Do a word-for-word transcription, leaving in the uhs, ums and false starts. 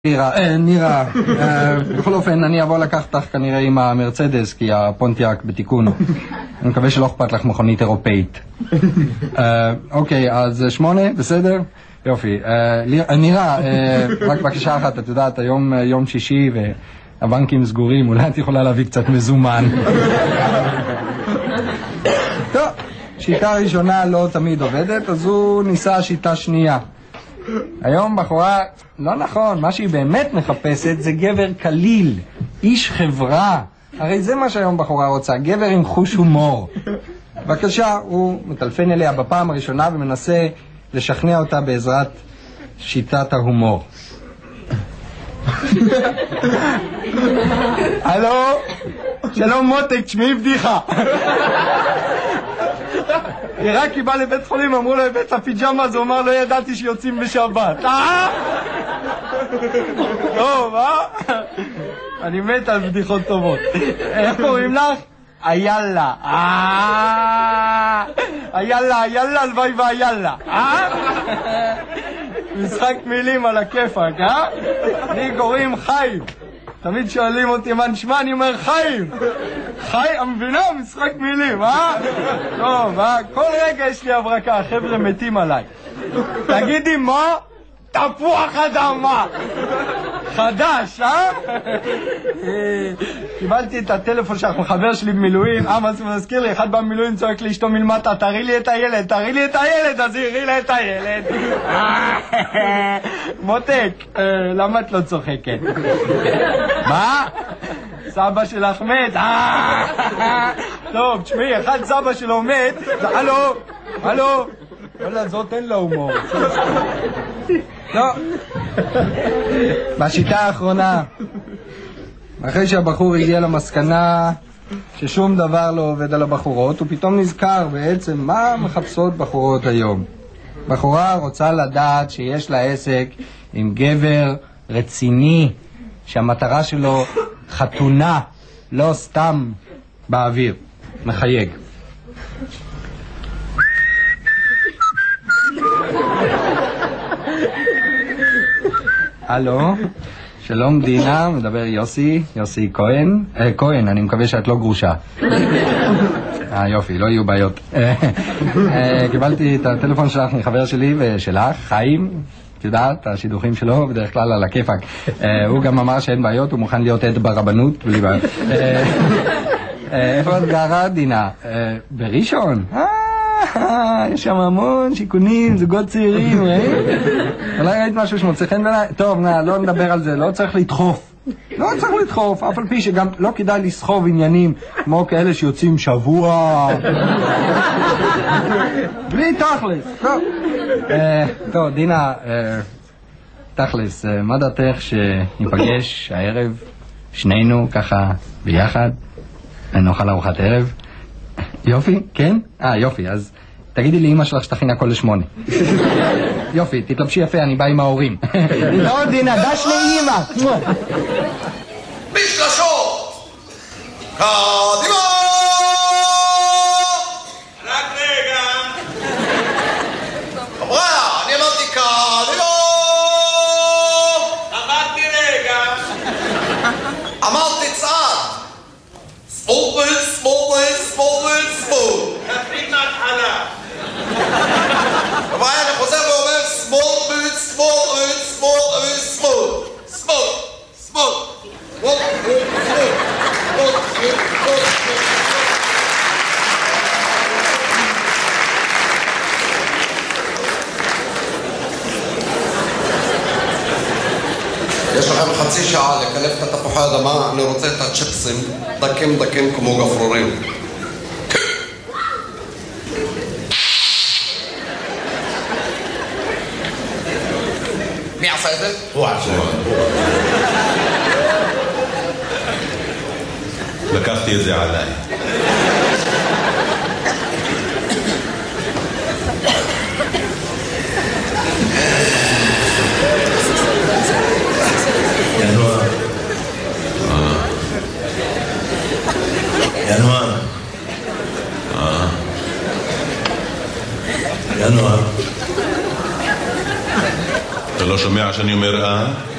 נירה, אה, נירה, אה, בכל אופן אני אבוא לקחת לך כנראה עם המרצדס כי הפונטיאק בתיקון. אני מקווה שלא אכפת לך מכונית אירופאית. אה, אוקיי, אז שמונה, בסדר? יופי. אה, נירה, אה, רק בקשה אחת, את יודעת, היום יום שישי והבנקים סגורים, אולי את יכולה להביא קצת מזומן. טוב, שיטה ראשונה לא תמיד עובדת, אז הוא ניסה שיטה שנייה. היום בחורה, לא נכון, מה שהיא באמת מחפשת זה גבר קליל, איש חברה. הרי זה מה שהיום בחורה רוצה, גבר עם חוש הומור. בבקשה, הוא מטלפן אליה בפעם הראשונה ומנסה לשכנע אותה בעזרת שיטת ההומור. הלו, שלום מותק, תשמעי בדיחה. היא רק היא באה לבית חולים, אמרו לו הבאת הפיג'מה, אז הוא אמר לא ידעתי שיוצאים בשבת. אה? טוב, אה? אני מת על בדיחות טובות. איך קוראים לך? אייללה. אה? אייללה, אייללה, הלוואי ואייללה. אה? משחק מילים על הכיפק, אה? לי קוראים חיים. תמיד שואלים אותי מה נשמע, אני אומר חיים. חיים, מבינה? משחק מילים, אה? טוב, אה? כל רגע יש לי הברקה, החבר'ה מתים עליי. תגידי מה? תפוח אדמה. חדש, אה? קיבלתי את הטלפון שלך מחבר שלי במילואים. אה, מה זה מזכיר לי? אחד במילואים צועק לאשתו מלמטה, תראי לי את הילד, תראי לי את הילד, אז הראי לה את הילד. מותק, למה את לא צוחקת? מה? סבא שלך מת? טוב, תשמעי, אחד סבא שלו מת, הלו, הלו. וואלה, זאת אין לה הומור. לא. בשיטה האחרונה, אחרי שהבחור הגיע למסקנה ששום דבר לא עובד על הבחורות, הוא פתאום נזכר בעצם מה מחפשות בחורות היום. בחורה רוצה לדעת שיש לה עסק עם גבר רציני, שהמטרה שלו חתונה, לא סתם באוויר. מחייג. הלו, שלום דינה, מדבר יוסי, יוסי כהן, אה, כהן, אני מקווה שאת לא גרושה. אה, יופי, לא יהיו בעיות. אה, קיבלתי את הטלפון שלך מחבר שלי ושלך, חיים, את יודעת, השידוכים שלו בדרך כלל על הכיפק. אה, הוא גם אמר שאין בעיות, הוא מוכן להיות עד ברבנות, בלי בעיות. אה, אה, איפה את גרה, דינה? אה, בראשון? אה, יש שם המון שיכונים, זוגות צעירים, ראית? אולי ראית משהו שמוצא חן בעיניי? טוב, לא נדבר על זה, לא צריך לדחוף. לא צריך לדחוף, אף על פי שגם לא כדאי לסחוב עניינים כמו כאלה שיוצאים שבוע. בלי תכלס. טוב, טוב, דינה, תכלס, מה דעתך שניפגש הערב שנינו ככה ביחד ונאכל ארוחת ערב? יופי, כן? אה, יופי, אז תגידי לי אמא שלך שתכין הכל לשמונה. יופי, תתלבשי יפה, אני בא עם ההורים. לא, דינה, דש לאמא. משלשות! קדימה! רק רגע. חבר'ה, אני אמרתי קדימה! אמרתי רגע. אמרתי צעד! ספורט, ספורט, ספורט, ספורט! תתחיל מההתחלה. חבר'ה, אני חוזר ואומר ספורט, ספורט, ספורט, ספורט! ספורט, ספורט! יש לכם חצי שעה לקלף את התפוחי האדמה, אני רוצה את הצ'יפסים דקים דקים כמו גפרורים. מי עשה את זה? הוא עשה. לקחתי את זה עליי. ינואר. ינואר. ינואר. אתה לא שומע שאני אומר אה?